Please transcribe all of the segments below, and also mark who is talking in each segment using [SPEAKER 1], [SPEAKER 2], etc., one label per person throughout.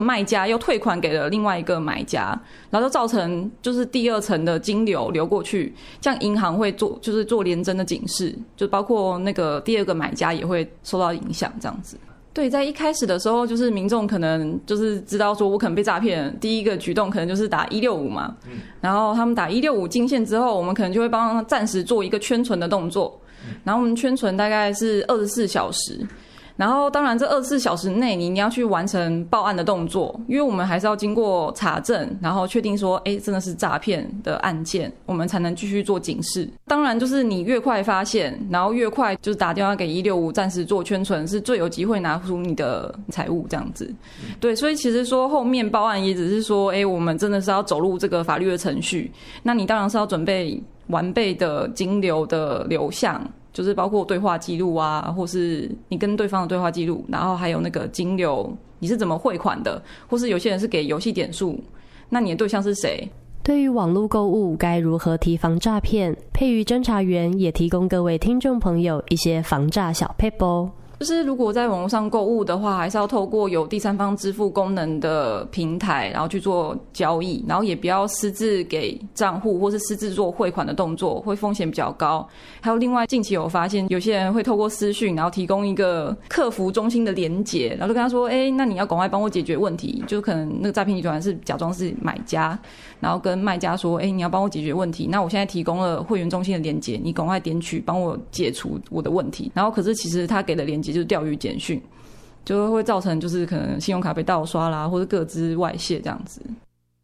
[SPEAKER 1] 卖家又退款给了另外一个买家，然后就造成就是第二层的金流流过去，这样银行会做连征的警示，就包括那个第二个买家也会受到影响这样子。对，在一开始的时候，就是民众可能就是知道说我可能被诈骗，第一个举动可能就是打165嘛，然后他们打165进线之后，我们可能就会帮他暂时做一个圈存的动作，然后我们圈存大概是24小时。然后当然这24小时内你要去完成报案的动作，因为我们还是要经过查证，然后确定说真的是诈骗的案件，我们才能继续做警示。当然就是你越快发现，然后越快就是打电话给165暂时做圈存，是最有机会拿出你的财物这样子。对，所以其实说后面报案也只是说我们真的是要走入这个法律的程序，那你当然是要准备完备的金流的流向，就是包括对话记录啊，或是你跟对方的对话记录，然后还有那个金流你是怎么汇款的，或是有些人是给游戏点数，那你的对象是谁。
[SPEAKER 2] 对于网络购物该如何提防诈骗，佩瑜侦查员也提供各位听众朋友一些防诈小撇步。
[SPEAKER 1] 就是如果在网络上购物的话，还是要透过有第三方支付功能的平台，然后去做交易，然后也不要私自给账户或是私自做汇款的动作，会风险比较高。还有另外近期有发现有些人会透过私讯，然后提供一个客服中心的连结，然后就跟他说那你要赶快帮我解决问题，就可能那个诈骗集团是假装是买家，然后跟卖家说你要帮我解决问题，那我现在提供了会员中心的连结，你赶快点取帮我解除我的问题。然后可是其实他给的连结就是钓鱼简讯，就会造成就是可能信用卡被盗刷啦，或者个资外泄这样子。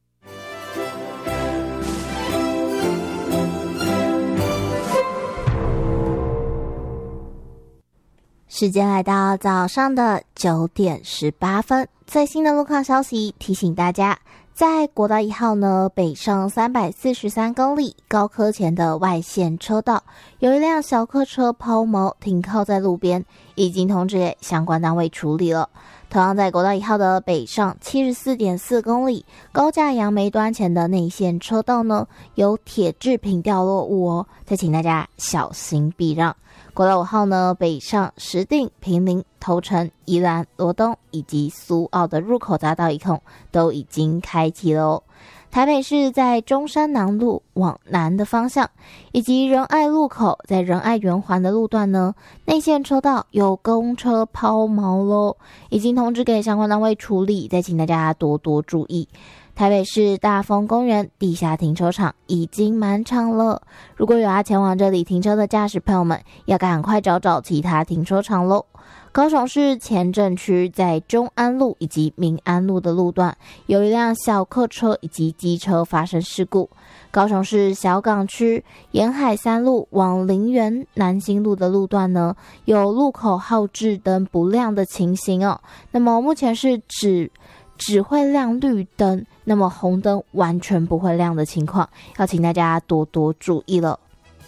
[SPEAKER 3] 时间来到早上的9点18分，最新的路况消息提醒大家，在国道1号呢北上343公里高科前的外线车道，有一辆小客车抛锚停靠在路边，已经通知给相关单位处理了。同样在国道1号的北上74.4公里高架杨梅端前的内线车道呢，有铁制品掉落物哦，再请大家小心避让。国道5号呢北上石碇、坪林、头城、宜兰、罗东以及苏澳的入口匝道一控都已经开启了哦。台北市在中山南路往南的方向，以及仁爱路口在仁爱圆环的路段呢，内线车道有公车抛锚咯，已经通知给相关单位处理，再请大家多多注意。台北市大丰公园地下停车场已经满场了，如果有要前往这里停车的驾驶朋友们，要赶快找其他停车场咯。高雄市前镇区在中安路以及民安路的路段，有一辆小客车以及机车发生事故。高雄市小港区沿海3路往林园南新路的路段呢，有路口号志灯不亮的情形哦。那么目前是只会亮绿灯，那么红灯完全不会亮的情况，要请大家多多注意了。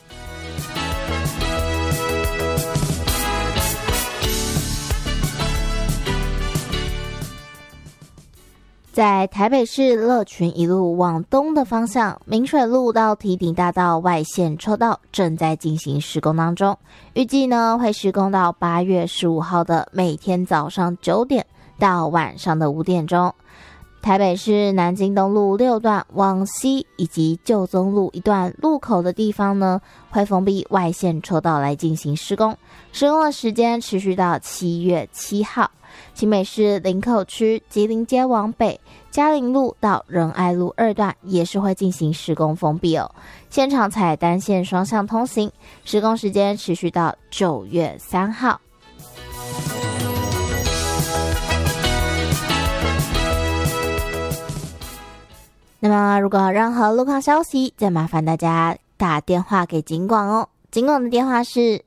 [SPEAKER 3] 在台北市乐群一路往东的方向，明水路到堤顶大道外线车道正在进行施工当中，预计呢会施工到8月15号的每天早上9点到晚上的5点钟。台北市南京东路6段往西以及旧宗路一段路口的地方呢，会封闭外线车道来进行施工，施工的时间持续到7月7号。新北市林口区吉林街往北嘉陵路到仁爱路2段也是会进行施工封闭哦，现场采单线双向通行，施工时间持续到9月3号。那么如果有任何路况消息，再麻烦大家打电话给警广哦，警广的电话是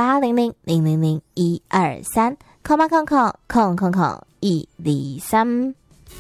[SPEAKER 3] 08000001230800000123。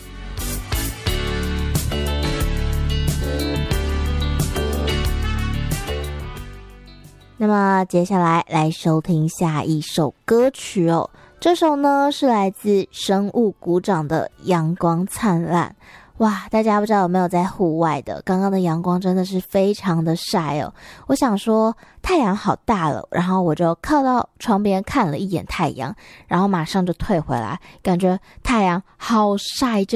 [SPEAKER 3] 那么接下来收听下一首歌曲哦，这首呢是来自生物股长的阳光灿烂。哇，大家不知道有没有在户外的，刚刚的阳光真的是非常的晒哦。我想说太阳好大了，然后我就靠到窗边看了一眼太阳，然后马上就退回来，感觉太阳好晒，